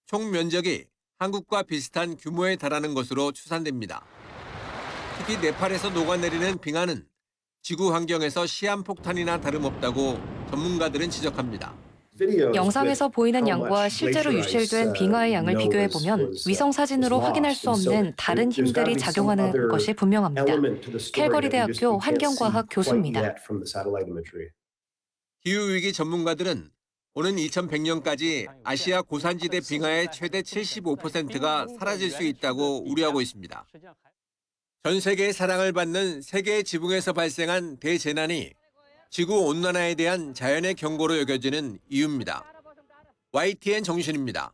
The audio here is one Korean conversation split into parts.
총 면적이 한국과 비슷한 규모에 달하는 것으로 추산됩니다. 특히 네팔에서 녹아내리는 빙하는 지구 환경에서 시한폭탄이나 다름없다고 전문가들은 지적합니다. 영상에서 보이는 양과 실제로 유실된 빙하의 양을 비교해 보면 위성 사진으로 확인할 수 없는 다른 힘들이 작용하는 것이 분명합니다. 캘거리 대학교 환경과학 교수입니다. 기후위기 전문가들은 오는 2100년까지 아시아 고산지대 빙하의 최대 75%가 사라질 수 있다고 우려하고 있습니다. 전 세계의 사랑을 받는 세계의 지붕에서 발생한 대재난이 지구 온난화에 대한 자연의 경고로 여겨지는 이유입니다. YTN 정신입니다.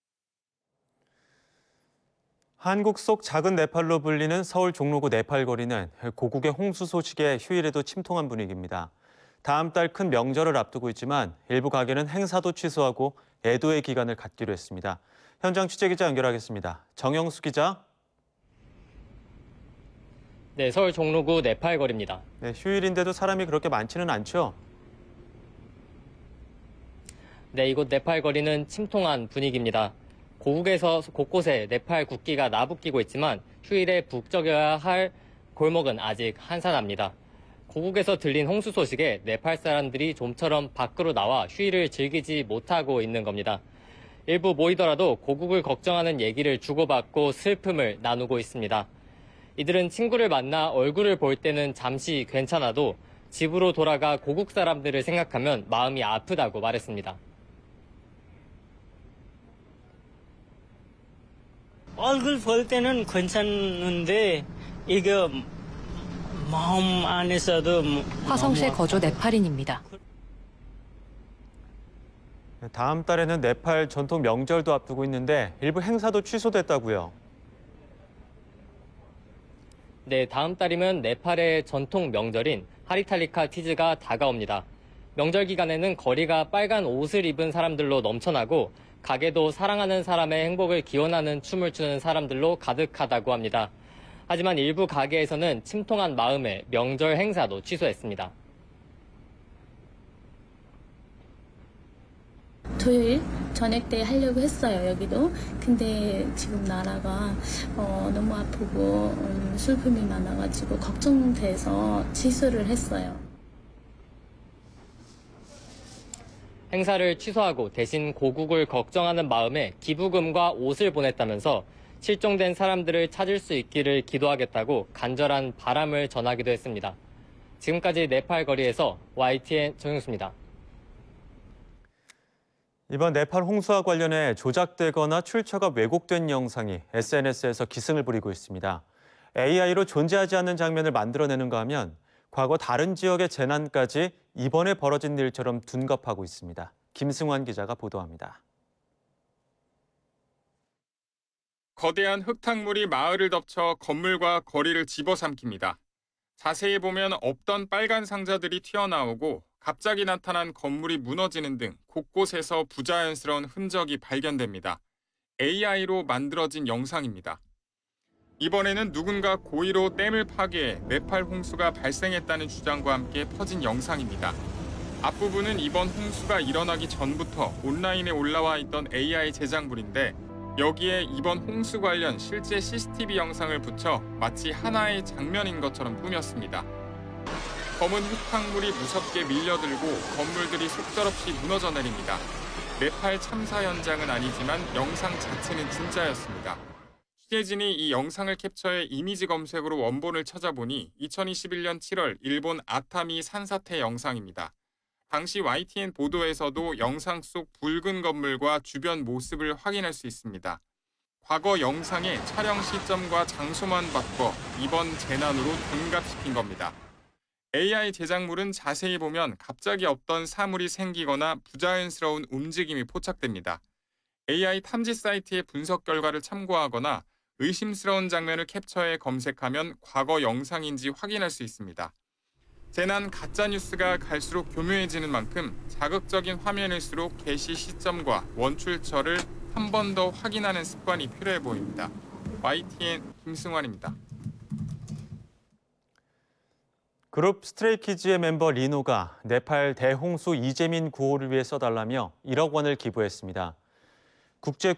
한국 속 작은 네팔로 불리는 서울 종로구 네팔 거리는 고국의 홍수 소식에 휴일에도 침통한 분위기입니다. 다음 달 큰 명절을 앞두고 있지만 일부 가게는 행사도 취소하고 애도의 기간을 갖기로 했습니다. 현장 취재기자 연결하겠습니다. 정영수 기자. 네, 서울 종로구 네팔 거리입니다. 네, 휴일인데도 사람이 그렇게 많지는 않죠? 네, 이곳 네팔 거리는 침통한 분위기입니다. 고국에서 곳곳에 네팔 국기가 나부끼고 있지만 휴일에 북적여야 할 골목은 아직 한산합니다. 고국에서 들린 홍수 소식에 네팔 사람들이 좀처럼 밖으로 나와 휴일을 즐기지 못하고 있는 겁니다. 일부 모이더라도 고국을 걱정하는 얘기를 주고받고 슬픔을 나누고 있습니다. 이들은 친구를 만나 얼굴을 볼 때는 잠시 괜찮아도 집으로 돌아가 고국 사람들을 생각하면 마음이 아프다고 말했습니다. 얼굴 볼 때는 괜찮은데 이게 마음 안에서도 화성시의 거주 네팔인입니다. 다음 달에는 네팔 전통 명절도 앞두고 있는데 일부 행사도 취소됐다고요. 네, 다음 달이면 네팔의 전통 명절인 하리탈리카 티즈가 다가옵니다. 명절 기간에는 거리가 빨간 옷을 입은 사람들로 넘쳐나고 가게도 사랑하는 사람의 행복을 기원하는 춤을 추는 사람들로 가득하다고 합니다. 하지만 일부 가게에서는 침통한 마음에 명절 행사도 취소했습니다. 토요일 저녁 때 하려고 했어요, 여기도. 근데 지금 나라가 너무 아프고 슬픔이 많아가지고 걱정돼서 취소를 했어요. 행사를 취소하고 대신 고국을 걱정하는 마음에 기부금과 옷을 보냈다면서 실종된 사람들을 찾을 수 있기를 기도하겠다고 간절한 바람을 전하기도 했습니다. 지금까지 네팔 거리에서 YTN 정영수입니다. 이번 네팔 홍수와 관련해 조작되거나 출처가 왜곡된 영상이 SNS에서 기승을 부리고 있습니다. AI로 존재하지 않는 장면을 만들어내는가 하면 과거 다른 지역의 재난까지 이번에 벌어진 일처럼 둔갑하고 있습니다. 김승환 기자가 보도합니다. 거대한 흙탕물이 마을을 덮쳐 건물과 거리를 집어삼킵니다. 자세히 보면 없던 빨간 상자들이 튀어나오고 갑자기 나타난 건물이 무너지는 등 곳곳에서 부자연스러운 흔적이 발견됩니다. AI로 만들어진 영상입니다. 이번에는 누군가 고의로 댐을 파괴해 네팔 홍수가 발생했다는 주장과 함께 퍼진 영상입니다. 앞부분은 이번 홍수가 일어나기 전부터 온라인에 올라와 있던 AI 제작물인데 여기에 이번 홍수 관련 실제 CCTV 영상을 붙여 마치 하나의 장면인 것처럼 꾸몄습니다. 검은 흙탕물이 무섭게 밀려들고 건물들이 속절없이 무너져 내립니다. 네팔 참사 현장은 아니지만 영상 자체는 진짜였습니다. 취재진이 이 영상을 캡처해 이미지 검색으로 원본을 찾아보니 2021년 7월 일본 아타미 산사태 영상입니다. 당시 YTN 보도에서도 영상 속 붉은 건물과 주변 모습을 확인할 수 있습니다. 과거 영상의 촬영 시점과 장소만 바꿔 이번 재난으로 둔갑시킨 겁니다. AI 제작물은 자세히 보면 갑자기 없던 사물이 생기거나 부자연스러운 움직임이 포착됩니다. AI 탐지 사이트의 분석 결과를 참고하거나 의심스러운 장면을 캡처해 검색하면 과거 영상인지 확인할 수 있습니다. 재난 가짜뉴스가 갈수록 교묘해지는 만큼 자극적인 화면일수록 게시 시점과 원출처를 한 번 더 확인하는 습관이 필요해 보입니다. YTN 김승환입니다. 그룹 스트레이키즈의 멤버 리노가 네팔 대홍수 이재민 구호를 위해 써달라며 1억 원을 기부했습니다. 국제